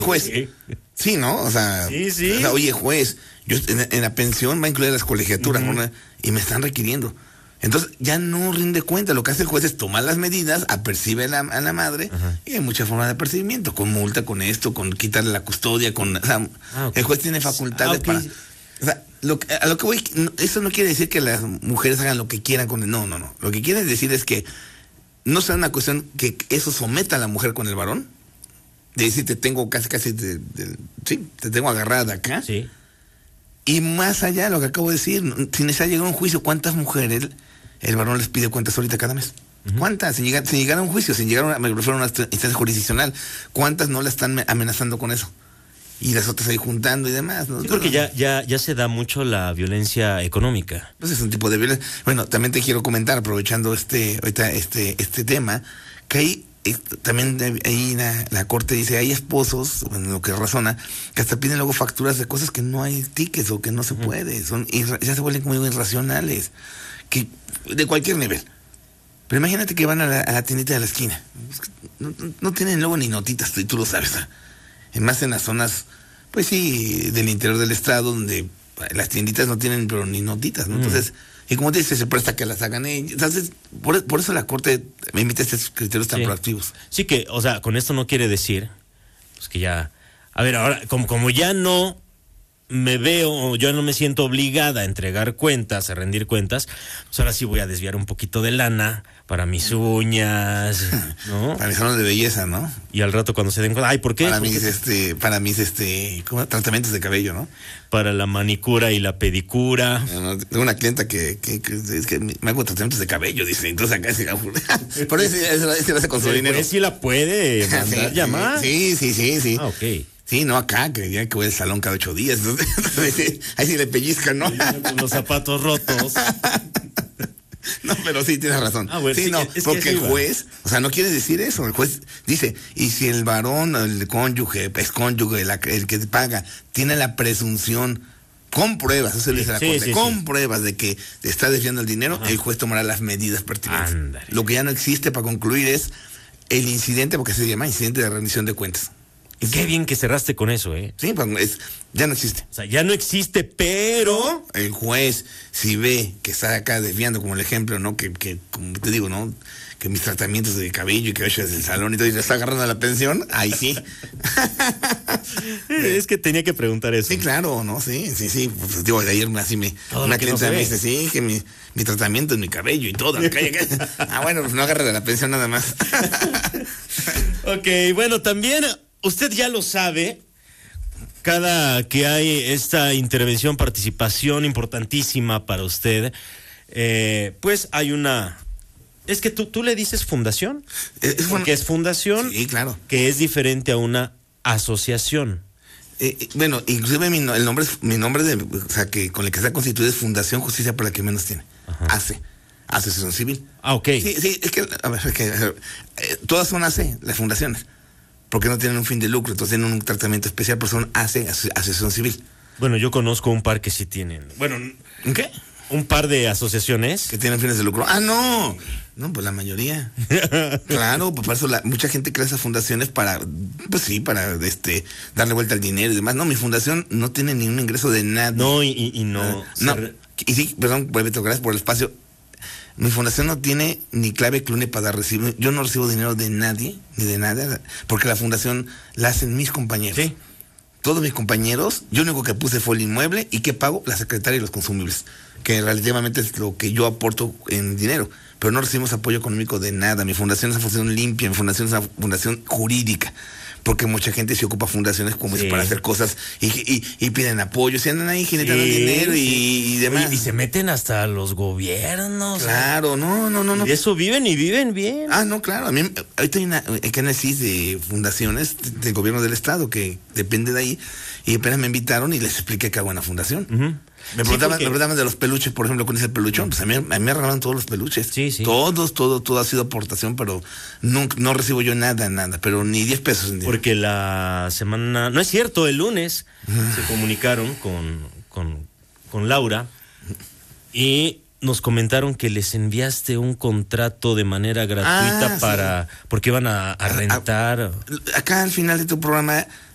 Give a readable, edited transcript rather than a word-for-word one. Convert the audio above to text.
Juez. Sí, ¿no? O sea, sí. O sea, oye, juez, yo en la pensión va a incluir las colegiaturas, ¿no? Y me están requiriendo. Entonces ya no rinde cuenta. Lo que hace el juez es tomar las medidas, apercibe a la madre, y hay muchas formas de apercibimiento, con multa, con esto, con quitarle la custodia, o sea, el juez tiene facultades para... O sea, a lo que voy, eso no quiere decir que las mujeres hagan lo que quieran con el... No. Lo que quiere decir es que no sea una cuestión que eso someta a la mujer con el varón, de decir, te tengo casi, sí, te tengo agarrada de acá. Sí. Y más allá de lo que acabo de decir, si necesita llegar a un juicio, ¿cuántas mujeres el varón les pide cuentas ahorita cada mes? ¿Cuántas? Sin llegar a un juicio, sin llegar a me refiero a una instancia jurisdiccional, ¿cuántas no la están amenazando con eso? Y las otras ahí juntando y demás, ¿no? Sí, porque ya se da mucho la violencia económica. Pues es un tipo de violencia. Bueno, también te quiero comentar, aprovechando ahorita este tema, que hay también ahí la corte dice, hay esposos, en lo que razona, que hasta piden luego facturas de cosas que no hay tickets o que no se puede, ya se vuelven como irracionales, que de cualquier nivel. Pero imagínate que van a la tiendita de la esquina, no tienen luego ni notitas, y tú lo sabes, ¿no? Más en las zonas, pues sí, del interior del estado, donde las tienditas no tienen pero ni notitas, ¿no? Entonces, y como te dices, se presta que las hagan ellos. Entonces, por eso la corte me emite estos criterios tan proactivos. Sí que, o sea, con esto no quiere decir, pues que ya, a ver, ahora, como ya no me veo, yo no me siento obligada a entregar cuentas, a rendir cuentas, pues ahora sí voy a desviar un poquito de lana para mis uñas, ¿no? Para mis salón de belleza, ¿no? Y al rato cuando se den cuenta, ay, ¿por qué? Para mis ¿cómo? Tratamientos de cabello, ¿no? Para la manicura y la pedicura. Tengo una clienta que me hago tratamientos de cabello, dice, entonces acá se por eso se lo hace con su dinero. Pues sí la puede mandar llamar. Sí. Ah, ok. Sí, no acá, que ya que voy al salón cada 8 días. Entonces, ahí sí le pellizcan, ¿no? Con los zapatos rotos. No, pero sí, tienes razón. Bueno, sí, no, porque el juez, o sea, no quiere decir eso. El juez dice, y si el varón, el cónyuge, excónyuge, el que paga, tiene la presunción, con pruebas, eso le dice la corte, con pruebas de que está desviando el dinero, el juez tomará las medidas pertinentes. Ándale. Lo que ya no existe para concluir es el incidente, porque se llama incidente de rendición de cuentas. Y qué bien que cerraste con eso, ¿eh? Sí, pues ya no existe. O sea, ya no existe, pero el juez, si ve que está acá desviando, como el ejemplo, ¿no? Que como te digo, ¿no? Que mis tratamientos de cabello y que hecho desde el salón y todo, y le está agarrando la pensión, ahí sí. Es que tenía que preguntar eso. Sí, claro, ¿no? Sí. Pues, digo, de ayer así una clienta me dice, sí, que mi tratamiento es mi cabello y todo. Bueno, pues no agarre de la pensión nada más. Ok, bueno, también usted ya lo sabe, cada que hay esta intervención, participación importantísima para usted, pues hay una... Es que tú le dices fundación, porque es fundación, sí, claro, que es diferente a una asociación. Bueno, inclusive mi nombre o sea, que con el que está constituida es Fundación Justicia para la que menos tiene. Asociación Civil. Ah, ok. Sí, es que, a ver, todas son AC, las fundaciones, porque no tienen un fin de lucro, entonces tienen un tratamiento especial, pero son asociación civil. Bueno, yo conozco un par que sí tienen. Bueno, ¿qué? Un par de asociaciones que tienen fines de lucro. No, pues la mayoría. Claro, pues por eso mucha gente crea esas fundaciones para darle vuelta al dinero y demás. No, mi fundación no tiene ningún ingreso de nada. No, y no. Y sí, perdón, Beto, gracias por el espacio. Mi fundación no tiene ni clave CLUNE para recibir. Yo no recibo dinero de nadie, ni de nada, porque la fundación la hacen mis compañeros. Sí. Todos mis compañeros, yo lo único que puse fue el inmueble y que pago la secretaria y los consumibles, que relativamente es lo que yo aporto en dinero, pero no recibimos apoyo económico de nada. Mi fundación es una fundación limpia, mi fundación es una fundación jurídica, porque mucha gente se ocupa fundaciones como para hacer cosas y piden apoyo, se andan ahí generando dinero y demás. Oye, y se meten hasta los gobiernos. Claro, no. Y de eso viven y viven bien. No, claro. A mí, ahorita hay una análisis de fundaciones del gobierno del estado que depende de ahí, y apenas me invitaron y les expliqué que hago una fundación. Me preguntaban de los peluches, por ejemplo, ¿cuál es el peluchón? Pues a mí me regalaron todos los peluches. Sí. Todo ha sido aportación, pero no recibo yo nada, pero ni 10 pesos en dinero. Porque la semana, no es cierto, el lunes se comunicaron con Laura y nos comentaron que les enviaste un contrato de manera gratuita porque iban a rentar. Acá al final de tu programa